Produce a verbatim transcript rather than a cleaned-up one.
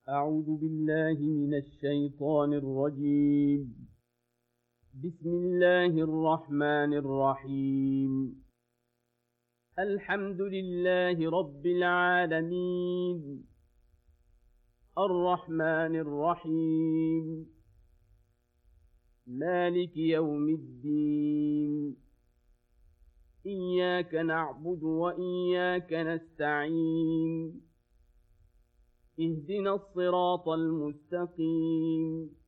أعوذ بالله من الشيطان الرجيم. بسم الله الرحمن الرحيم. الحمد لله رب العالمين، الرحمن الرحيم، مالك يوم الدين، إياك نعبد وإياك نستعين، اهدنا الصراط المستقيم،